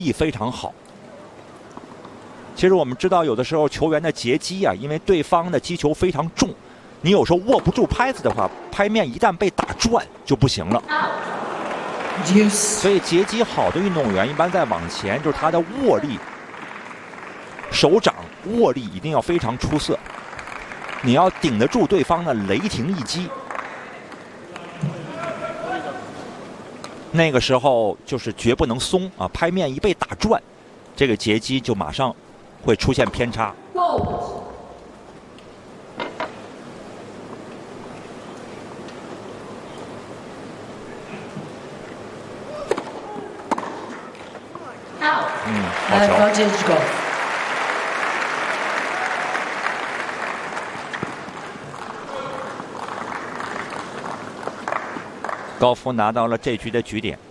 力非常好。其实我们知道，有的时候球员的截击啊，因为对方的击球非常重，你有时候握不住拍子的话，拍面一旦被打转就不行了。所以截击好的运动员一般在往前，就是他的握力、手掌握力一定要非常出色，你要顶得住对方的雷霆一击。那个时候就是绝不能松啊！拍面一被打转，这个截击就马上会出现偏差。好球！高夫拿到了这局的局点。